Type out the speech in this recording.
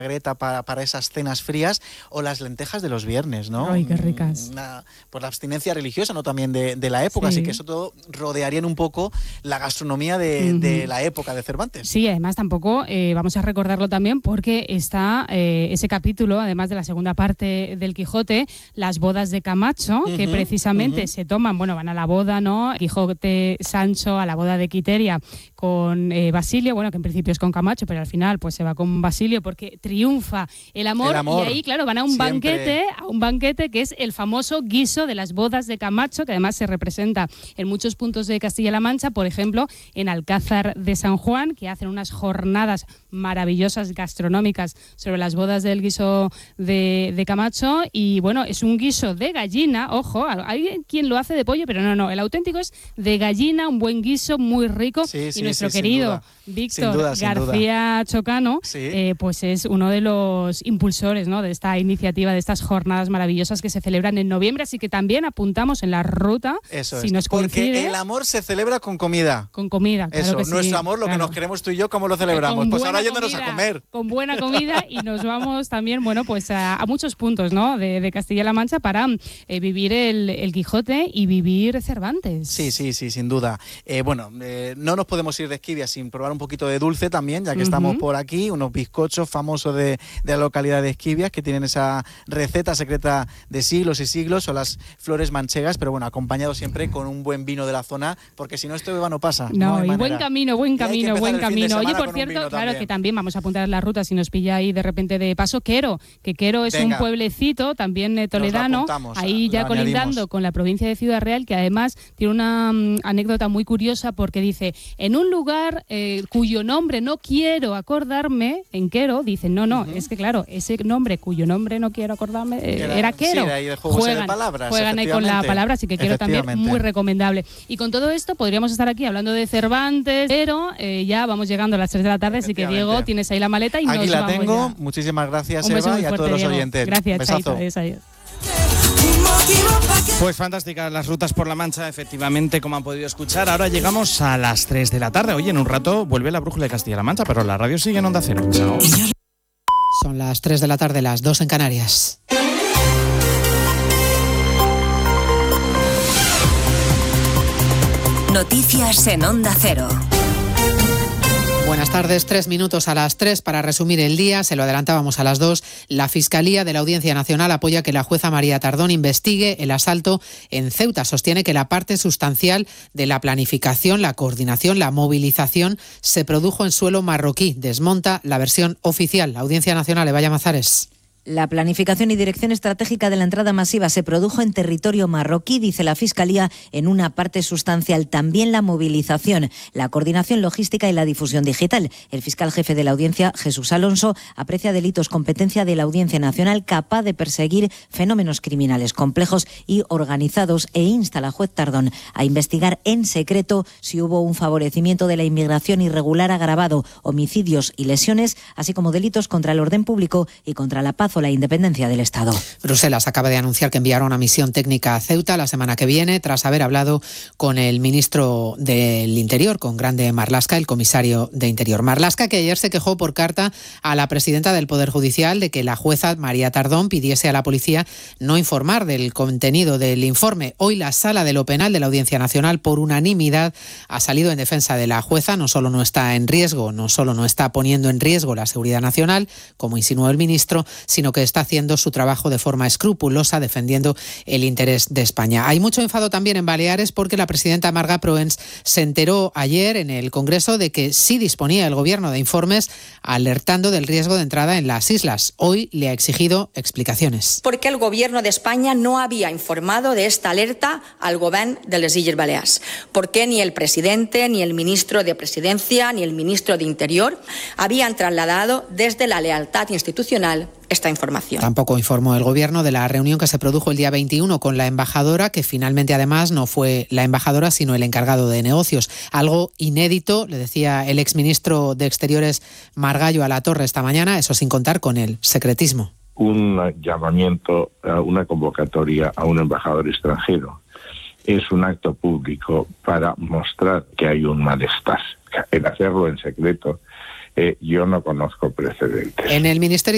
Greta para esas cenas frías, o las lentejas de los viernes, ¿no? ¡Ay, qué ricas! Por la abstinencia religiosa, ¿no? También de la época, sí. Así que eso todo rodearían un poco la gastronomía de la época de Cervantes. Sí, además tampoco, vamos a recordarlo también porque está ese capítulo, además de la segunda parte del Quijote, las bodas de Camacho, que precisamente se toman, bueno, van a la boda, ¿no? Quijote, Sancho, a la boda de Quiteria con Basilio, bueno, que en principio es con Camacho, pero al final pues se va con Basilio porque triunfa el amor, y ahí, claro, van a un banquete que es el famoso guiso de las bodas de Camacho, que además se representa en muchos puntos de Castilla-La Mancha, por ejemplo, en Alcázar de San Juan, que hacen unas jornadas maravillosas gastronómicas sobre las bodas del guiso de Camacho, y bueno, es un guiso de gallina, ojo, hay quien lo hace de pollo, pero no, el auténtico es de gallina, un buen guiso muy rico, y nuestro querido Víctor García Chocano, pues es uno de los impulsores, ¿no?, de esta iniciativa, de estas jornadas maravillosas que se celebran en noviembre, así que también apuntamos en la ruta. Eso si es, nos coincide, porque el amor se celebra con comida. Con comida, claro. Eso, que sí, nuestro amor, lo que nos queremos tú y yo, ¿cómo lo celebramos? Pues ahora yéndonos a comer. Con buena comida, y nos vamos también, bueno, pues a muchos puntos, ¿no?, de Castilla-La Mancha para vivir el Quijote y vivir Cervantes. Sí, sin duda. No nos podemos ir de Esquivia sin probar un poquito de dulce también, ya que estamos por aquí, unos bizcochos famosos de la localidad de Esquivias, que tienen esa receta secreta de siglos y siglos, o las flores manchegas, pero bueno, acompañado siempre con un buen vino de la zona, porque si no, esto no pasa. No, y buen camino. Oye, por cierto, claro que también vamos a apuntar la ruta si nos pilla ahí de repente de paso, Quero es un pueblecito también toledano, ahí ya colindando con la provincia de Ciudad Real, que además tiene una anécdota muy curiosa, porque dice, en un lugar cuyo nombre no quiero acordarme, en Quero, dicen, no, es que claro, ese nombre cuyo nombre no quiero acordarme era Quero. Juegan ahí con la palabra, así que Quero también muy recomendable. Y con todo esto podríamos estar aquí hablando de Cervantes, pero ya vamos llegando a las 3 de la tarde, así que Diego, tienes ahí la maleta y aquí nos la vamos tengo. Ya. Muchísimas gracias, Eva, y a todos los oyentes. Gracias, Chaito, adiós. Pues fantásticas las rutas por La Mancha, efectivamente, como han podido escuchar. Ahora llegamos a las 3 de la tarde. Oye, en un rato vuelve la brújula de Castilla-La Mancha, pero la radio sigue en Onda Cero. Chao. Son las 3 de la tarde, las 2 en Canarias. Noticias en Onda Cero. Buenas tardes, 3 minutos a las 3 para resumir el día. Se lo adelantábamos a las 2. La Fiscalía de la Audiencia Nacional apoya que la jueza María Tardón investigue el asalto en Ceuta. Sostiene que la parte sustancial de la planificación, la coordinación, la movilización se produjo en suelo marroquí. Desmonta la versión oficial. La Audiencia Nacional, Eva Llamazares. La planificación y dirección estratégica de la entrada masiva se produjo en territorio marroquí, dice la Fiscalía, en una parte sustancial. También la movilización, la coordinación logística y la difusión digital. El fiscal jefe de la Audiencia, Jesús Alonso, aprecia delitos competencia de la Audiencia Nacional, capaz de perseguir fenómenos criminales complejos y organizados, e insta a la juez Tardón a investigar en secreto si hubo un favorecimiento de la inmigración irregular agravado, homicidios y lesiones, así como delitos contra el orden público y contra la paz o la independencia del Estado. Bruselas acaba de anunciar que enviará una misión técnica a Ceuta la semana que viene, tras haber hablado con el ministro del Interior, con Grande Marlaska, el comisario de Interior. Marlaska, que ayer se quejó por carta a la presidenta del Poder Judicial de que la jueza María Tardón pidiese a la policía no informar del contenido del informe. Hoy la Sala de lo Penal de la Audiencia Nacional, por unanimidad, ha salido en defensa de la jueza. No solo no está en riesgo, no solo no está poniendo en riesgo la seguridad nacional, como insinuó el ministro, sino que está haciendo su trabajo de forma escrupulosa, defendiendo el interés de España. Hay mucho enfado también en Baleares porque la presidenta Marga Proens se enteró ayer en el Congreso de que sí disponía el gobierno de informes alertando del riesgo de entrada en las islas. Hoy le ha exigido explicaciones. Porque el gobierno de España no había informado de esta alerta al gobierno de les Illes Balears. Porque ni el presidente, ni el ministro de Presidencia, ni el ministro de Interior habían trasladado desde la lealtad institucional esta información. Tampoco informó el gobierno de la reunión que se produjo el día 21 con la embajadora, que finalmente además no fue la embajadora sino el encargado de negocios. Algo inédito, le decía el exministro de Exteriores Margallo a la Torre esta mañana, eso sin contar con el secretismo. Un llamamiento, una convocatoria a un embajador extranjero es un acto público para mostrar que hay un malestar. El hacerlo en secreto, yo no conozco precedentes. En el Ministerio